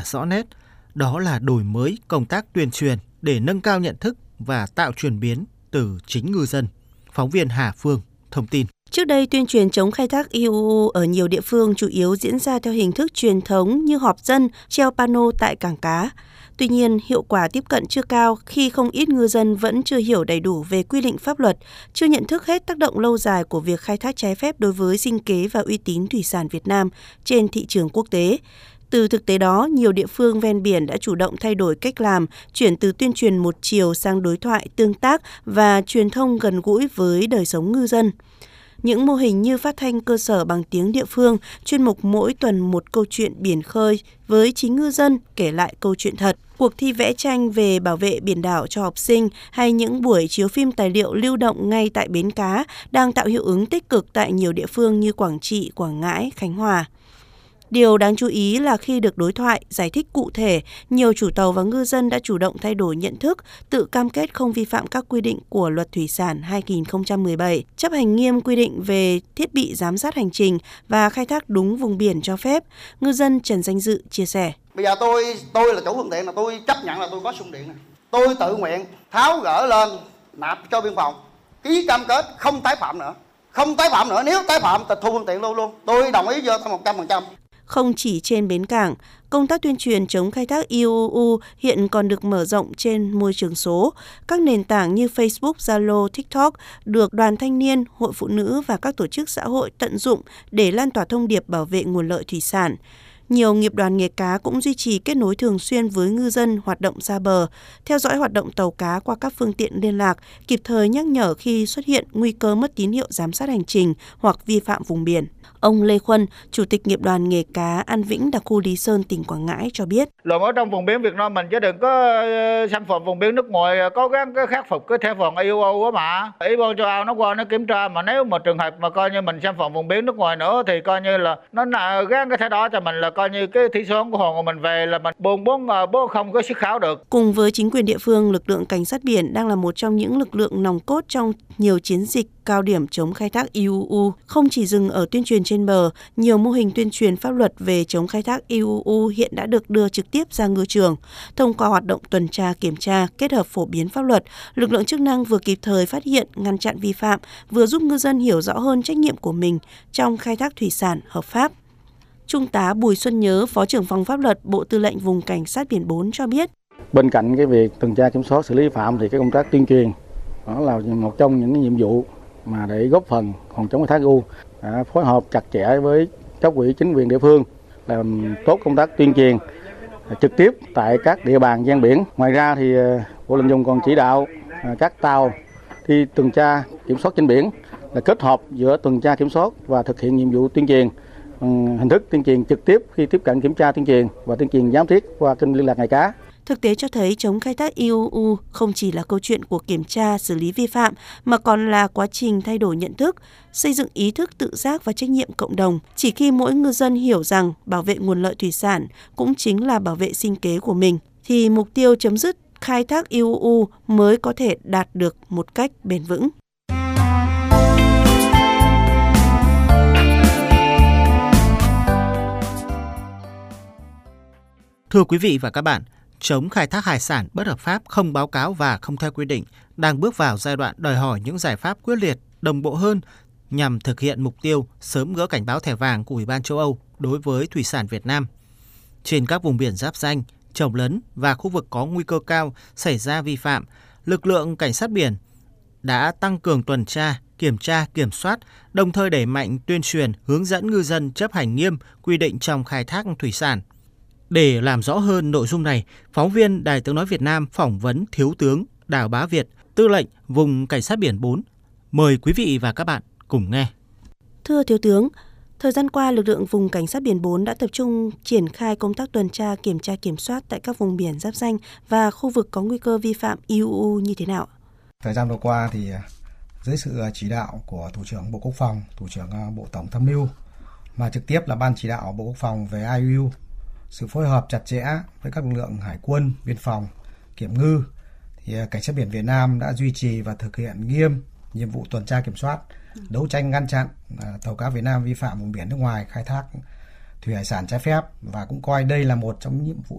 rõ nét, đó là đổi mới công tác tuyên truyền để nâng cao nhận thức và tạo chuyển biến từ chính ngư dân. Phóng viên Hà Phương thông tin. Trước đây, tuyên truyền chống khai thác IUU ở nhiều địa phương chủ yếu diễn ra theo hình thức truyền thống như họp dân, treo pano tại cảng cá. Tuy nhiên, hiệu quả tiếp cận chưa cao khi không ít ngư dân vẫn chưa hiểu đầy đủ về quy định pháp luật, chưa nhận thức hết tác động lâu dài của việc khai thác trái phép đối với sinh kế và uy tín thủy sản Việt Nam trên thị trường quốc tế. Từ thực tế đó, nhiều địa phương ven biển đã chủ động thay đổi cách làm, chuyển từ tuyên truyền một chiều sang đối thoại, tương tác và truyền thông gần gũi với đời sống ngư dân. Những mô hình như phát thanh cơ sở bằng tiếng địa phương, chuyên mục mỗi tuần một câu chuyện biển khơi với chính ngư dân kể lại câu chuyện thật, cuộc thi vẽ tranh về bảo vệ biển đảo cho học sinh hay những buổi chiếu phim tài liệu lưu động ngay tại bến cá đang tạo hiệu ứng tích cực tại nhiều địa phương như Quảng Trị, Quảng Ngãi, Khánh Hòa. Điều đáng chú ý là khi được đối thoại, giải thích cụ thể, nhiều chủ tàu và ngư dân đã chủ động thay đổi nhận thức, tự cam kết không vi phạm các quy định của Luật Thủy sản 2017, chấp hành nghiêm quy định về thiết bị giám sát hành trình và khai thác đúng vùng biển cho phép. Ngư dân Trần Danh Dự chia sẻ. Bây giờ tôi là chủ phương tiện, là tôi chấp nhận là tôi có sung điện này. Tôi tự nguyện tháo gỡ lên nạp cho biên phòng, ký cam kết không tái phạm nữa. Không tái phạm nữa, nếu tái phạm tịch thu phương tiện luôn. Tôi đồng ý vô 100%. Không chỉ trên bến cảng, công tác tuyên truyền chống khai thác IUU hiện còn được mở rộng trên môi trường số. Các nền tảng như Facebook, Zalo, TikTok được đoàn thanh niên, hội phụ nữ và các tổ chức xã hội tận dụng để lan tỏa thông điệp bảo vệ nguồn lợi thủy sản. Nhiều nghiệp đoàn nghề cá cũng duy trì kết nối thường xuyên với ngư dân hoạt động xa bờ, theo dõi hoạt động tàu cá qua các phương tiện liên lạc, kịp thời nhắc nhở khi xuất hiện nguy cơ mất tín hiệu giám sát hành trình hoặc vi phạm vùng biển. Ông Lê Khuân, Chủ tịch nghiệp đoàn nghề cá An Vĩnh, đặc khu Lý Sơn, tỉnh Quảng Ngãi cho biết. Luật ở trong vùng biển Việt Nam mình chứ đừng có xâm phạm vùng biển nước ngoài, cố gắng khắc phục cái theo phần IUU đó mà. Ủy ban châu Âu nó qua nó kiểm tra, mà nếu mà trường hợp mà coi như mình xâm phạm vùng biển nước ngoài nữa thì coi như là nó gán cái thế đó cho mình, là coi như cái thủy sản của hồ của mình về là mình buông không có xuất khẩu được. Cùng với chính quyền địa phương, lực lượng cảnh sát biển đang là một trong những lực lượng nòng cốt trong nhiều chiến dịch cao điểm chống khai thác IUU. Không chỉ dừng ở tuyên truyền trên bờ, nhiều mô hình tuyên truyền pháp luật về chống khai thác IUU hiện đã được đưa trực tiếp ra ngư trường. Thông qua hoạt động tuần tra kiểm tra kết hợp phổ biến pháp luật, lực lượng chức năng vừa kịp thời phát hiện, ngăn chặn vi phạm, vừa giúp ngư dân hiểu rõ hơn trách nhiệm của mình trong khai thác thủy sản hợp pháp. Trung tá Bùi Xuân Nhớ, Phó trưởng phòng pháp luật Bộ Tư lệnh Vùng Cảnh sát biển 4 cho biết. Bên cạnh cái việc tuần tra kiểm soát xử lý phạm thì cái công tác tuyên truyền đó là một trong những cái nhiệm vụ mà để góp phần phòng chống khai thác IUU, phối hợp chặt chẽ với cấp ủy chính quyền địa phương làm tốt công tác tuyên truyền trực tiếp tại các địa bàn ven biển. Ngoài ra thì Bộ Tư lệnh Vùng còn chỉ đạo các tàu đi tuần tra kiểm soát trên biển là kết hợp giữa tuần tra kiểm soát và thực hiện nhiệm vụ tuyên truyền, hình thức tuyên truyền trực tiếp khi tiếp cận kiểm tra tuyên truyền và tuyên truyền giám thiết qua kênh liên lạc nghề cá. Thực tế cho thấy chống khai thác IUU không chỉ là câu chuyện của kiểm tra, xử lý vi phạm, mà còn là quá trình thay đổi nhận thức, xây dựng ý thức tự giác và trách nhiệm cộng đồng. Chỉ khi mỗi ngư dân hiểu rằng bảo vệ nguồn lợi thủy sản cũng chính là bảo vệ sinh kế của mình, thì mục tiêu chấm dứt khai thác IUU mới có thể đạt được một cách bền vững. Thưa quý vị và các bạn, chống khai thác hải sản bất hợp pháp, không báo cáo và không theo quy định đang bước vào giai đoạn đòi hỏi những giải pháp quyết liệt, đồng bộ hơn nhằm thực hiện mục tiêu sớm gỡ cảnh báo thẻ vàng của Ủy ban châu Âu đối với thủy sản Việt Nam. Trên các vùng biển giáp ranh, chồng lấn và khu vực có nguy cơ cao xảy ra vi phạm, lực lượng cảnh sát biển đã tăng cường tuần tra, kiểm tra, kiểm soát, đồng thời đẩy mạnh tuyên truyền, hướng dẫn ngư dân chấp hành nghiêm quy định trong khai thác thủy sản. Để làm rõ hơn nội dung này, phóng viên Đài Tiếng nói Việt Nam phỏng vấn Thiếu tướng Đào Bá Việt, Tư lệnh Vùng Cảnh sát biển 4. Mời quý vị và các bạn cùng nghe. Thưa Thiếu tướng, thời gian qua, lực lượng Vùng Cảnh sát biển 4 đã tập trung triển khai công tác tuần tra, kiểm soát tại các vùng biển giáp ranh và khu vực có nguy cơ vi phạm IUU như thế nào? Thời gian vừa qua thì dưới sự chỉ đạo của Thủ trưởng Bộ Quốc phòng, Thủ trưởng Bộ Tổng tham mưu, mà trực tiếp là Ban chỉ đạo Bộ Quốc phòng về IUU, sự phối hợp chặt chẽ với các lực lượng hải quân, biên phòng, kiểm ngư, thì Cảnh sát biển Việt Nam đã duy trì và thực hiện nghiêm nhiệm vụ tuần tra kiểm soát, đấu tranh ngăn chặn tàu cá Việt Nam vi phạm vùng biển nước ngoài khai thác thủy hải sản trái phép, và cũng coi đây là một trong những nhiệm vụ